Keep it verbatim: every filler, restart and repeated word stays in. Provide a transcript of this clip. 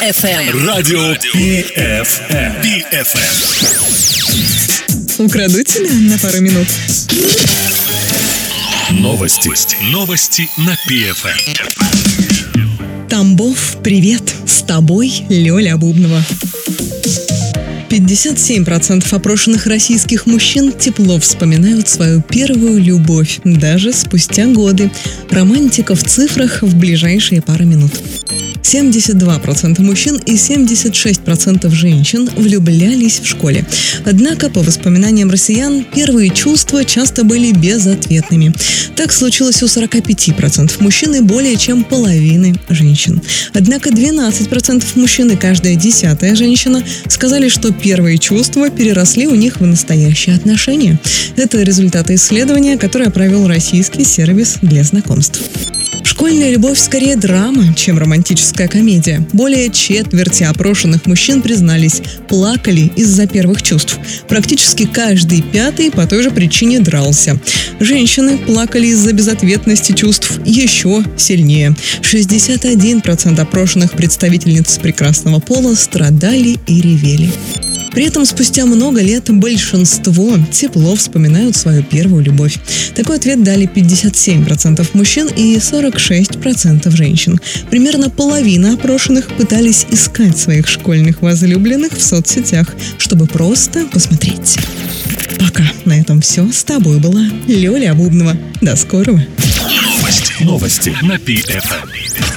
эф эм. Радио пи эф эм. пи эф эм. Украду тебя на пару минут. Новости. Новости на пи эф эм. Тамбов, привет! С тобой Лёля Бубнова. пятьдесят семь процентов опрошенных российских мужчин тепло вспоминают свою первую любовь, даже спустя годы. Романтика в цифрах в ближайшие пару минут. семьдесят два процента мужчин и семьдесят шесть процентов женщин влюблялись в школе. Однако, по воспоминаниям россиян, первые чувства часто были безответными. Так случилось у сорок пять процентов мужчин и более чем половины женщин. Однако двенадцать процентов мужчин и каждая десятая женщина сказали, что первые чувства переросли у них в настоящие отношения. Это результаты исследования, которое провел российский сервис для знакомств. Школьная любовь скорее драма, чем романтическая комедия. Более четверти опрошенных мужчин признались, плакали из-за первых чувств. Практически каждый пятый по той же причине дрался. Женщины плакали из-за безответности чувств еще сильнее. шестьдесят один процент опрошенных представительниц прекрасного пола страдали и ревели. При этом спустя много лет большинство тепло вспоминают свою первую любовь. Такой ответ дали пятьдесят семь процентов мужчин и сорок шесть процентов женщин. Примерно половина опрошенных пытались искать своих школьных возлюбленных в соцсетях, чтобы просто посмотреть. Пока на этом все. С тобой была Лёля Бубнова. До скорого. Новости. Новости на пи эф эм.